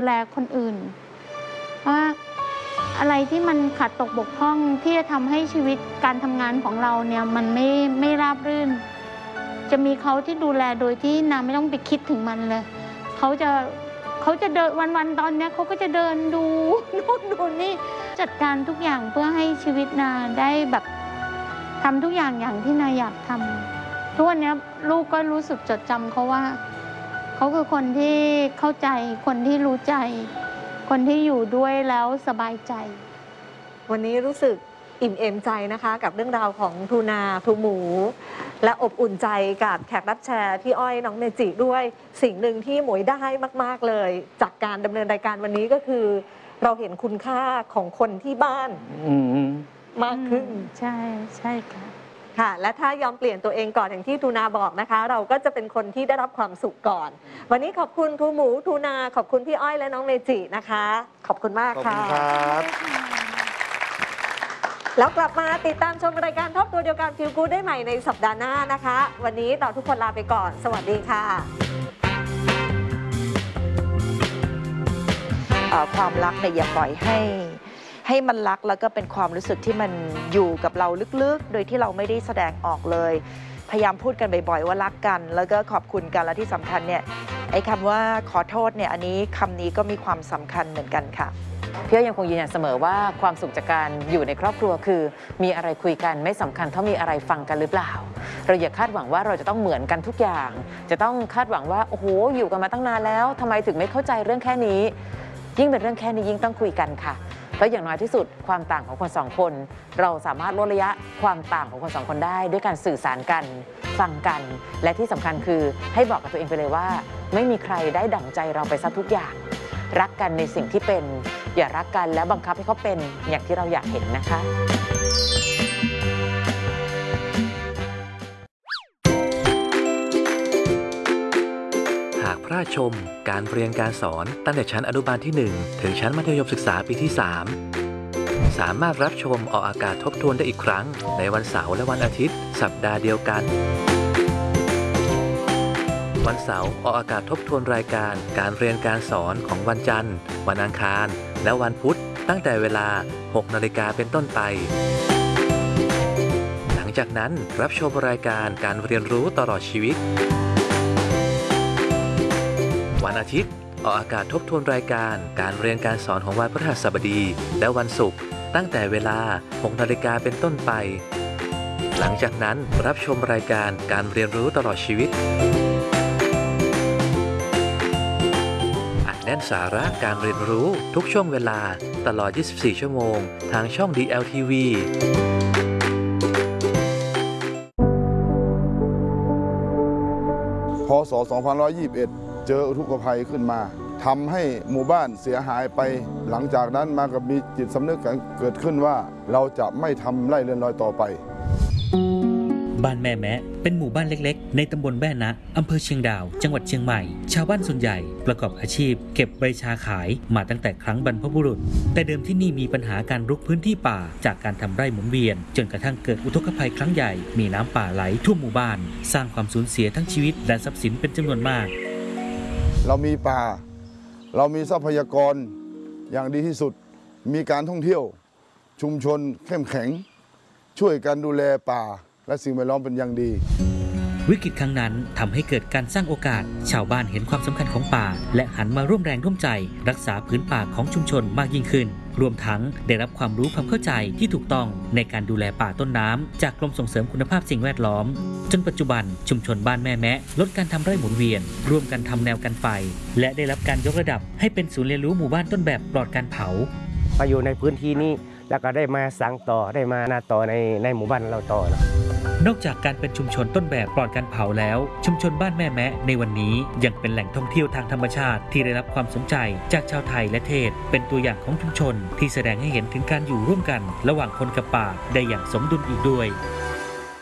แลคนอื่นว่าอะไรที่มันขาดตกบกพร่องที่จะทำให้ชีวิตการทำงานของเราเนี่ยมันไม่ราบรื่นจะมีเขาที่ดูแลโดยที่นาไม่ต้องไปคิดถึงมันเลยเขาจะเดินวันๆตอนนี้เขาก็จะเดินดูนู่นดูนี่จัดการทุกอย่างเพื่อให้ชีวิตนาได้แบบทำทุกอย่างอย่างที่นาอยากทำทุกวันนี้ลูกก็รู้สึกจดจำเขาว่าเขาคือคนที่เข้าใจคนที่รู้ใจคนที่อยู่ด้วยแล้วสบายใจวันนี้รู้สึกอิ่มเอมใจนะคะกับเรื่องราวของครูนาครูหมูและอบอุ่นใจกับแขกรับเชิญพี่อ้อยน้องเมจิด้วยสิ่งหนึ่งที่หมวยได้มากๆเลยจากการดำเนินรายการวันนี้ก็คือเราเห็นคุณค่าของคนที่บ้านมากขึ้นใช่ค่ะค่ะและถ้ายอมเปลี่ยนตัวเองก่อนอย่างที่ทูนาบอกนะคะเราก็จะเป็นคนที่ได้รับความสุขก่อนวันนี้ขอบคุณครูหมูทูนาขอบคุณพี่อ้อยและน้องเมจินะคะขอบคุณมากค่ะขอบคุณครับแล้วกลับมาติดตามชมรายการท็อปตัวเดียวกันฟิลกู๊ดได้ใหม่ในสัปดาห์หน้านะคะวันนี้เราทุกคนลาไปก่อนสวัสดีค่ะความรักเนี่ยอย่าปล่อยให้มันรักแล้วก็เป็นความรู้สึกที่มันอยู่กับเราลึกๆโดยที่เราไม่ได้แสดงออกเลยพยายามพูดกันบ่อยๆว่ารักกันแล้วก็ขอบคุณกันและที่สำคัญเนี่ยไอ้คำว่าขอโทษเนี่ยอันนี้คำนี้ก็มีความสำคัญเหมือนกันค่ะพี่อ้อยยังคงยืนยันเสมอว่าความสุขจากการอยู่ในครอบครัวคือมีอะไรคุยกันไม่สำคัญเท่ามีอะไรฟังกันหรือเปล่าเราอย่าคาดหวังว่าเราจะต้องเหมือนกันทุกอย่างจะต้องคาดหวังว่าโอ้โหอยู่กันมาตั้งนานแล้วทำไมถึงไม่เข้าใจเรื่องแค่นี้ยิ่งเป็นเรื่องแค่นี้ยิ่งต้องคุยกันค่ะเพราะอย่างน้อยที่สุดความต่างของคนสองคนเราสามารถลดระยะความต่างของคนสองคนได้ด้วยการสื่อสารกันฟังกันและที่สำคัญคือให้บอกกับตัวเองไปเลยว่าไม่มีใครได้ดั่งใจเราไปซะทุกอย่างรักกันในสิ่งที่เป็นอย่ารักกันแล้วบังคับให้เขาเป็นอย่างที่เราอยากเห็นนะคะหากพลาดชมการเรียนการสอนตั้งแต่ชั้นอนุบาลที่1ถึงชั้นมัธยมศึกษาปีที่3สามารถรับชมออกอากาศทบทวนได้อีกครั้งในวันเสาร์และวันอาทิตย์สัปดาห์เดียวกันวันเสาร์ออกอากาศทบทวนรายการการเรียนการสอนของวันจันทร์วันอังคารและวันพุธตั้งแต่เวลา 6 นาฬิกาเป็นต้นไปหลังจากนั้นรับชมรายการการเรียนรู้ตลอดชีวิตวันอาทิตย์ออกอากาศทบทวนรายการการเรียนการสอนของวันพฤหัสบดีและวันศุกร์ตั้งแต่เวลา 6 นาฬิกาเป็นต้นไปหลังจากนั้นรับชมรายการการเรียนรู้ตลอดชีวิตแน่นสาระการเรียนรู้ทุกช่วงเวลาตลอด 24 ชั่วโมงทางช่อง DLTV พ.ศ. 2521 เจออุทกภัยขึ้นมาทำให้หมู่บ้านเสียหายไปหลังจากนั้นมากับมีจิตสำนึกเกิดขึ้นว่าเราจะไม่ทำไร่เรือนรอยต่อไปบ้านแม่แมะเป็นหมู่บ้านเล็กๆในตำบลแม่นะอำเภอเชียงดาวจังหวัดเชียงใหม่ชาวบ้านส่วนใหญ่ประกอบอาชีพเก็บใบชาขายมาตั้งแต่ครั้งบรรพบุรุษแต่เดิมที่นี่มีปัญหาการรุกพื้นที่ป่าจากการทำไร่หมุนเวียนจนกระทั่งเกิดอุทกภัยครั้งใหญ่มีน้ำป่าไหลท่วมหมู่บ้านสร้างความสูญเสียทั้งชีวิตและทรัพย์สินเป็นจำนวนมากเรามีป่าเรามีทรัพยากรอย่างดีที่สุดมีการท่องเที่ยวชุมชนเข้มแข็งช่วยกันดูแลป่าและสิ่งแวดล้อมเป็นอย่างดีวิกฤตครั้งนั้นทำให้เกิดการสร้างโอกาสชาวบ้านเห็นความสำคัญของป่าและหันมาร่วมแรงร่วมใจรักษาพื้นป่าของชุมชนมากยิ่งขึ้นรวมทั้งได้รับความรู้ความเข้าใจที่ถูกต้องในการดูแลป่าต้นน้ำจากกรมส่งเสริมคุณภาพสิ่งแวดล้อมจนปัจจุบันชุมชนบ้านแม่แมะลดการทำไร่หมุนเวียนร่วมกันทำแนวกันไฟและได้รับการยกระดับให้เป็นศูนย์เรียนรู้หมู่บ้านต้นแบบปลอดการเผามาอยู่ในพื้นที่นี้แล้วก็ได้มาสั่งต่อได้มานาต่อในหมู่บ้านเราต่อนอกจากการเป็นชุมชนต้นแบบปลอดการเผาแล้วชุมชนบ้านแม่แมะในวันนี้ยังเป็นแหล่งท่องเที่ยวทางธรรมชาติที่ได้รับความสนใจจากชาวไทยและเทศเป็นตัวอย่างของชุมชนที่แสดงให้เห็นถึงการอยู่ร่วมกันระหว่างคนกับป่าได้อย่างสมดุลอีกด้วย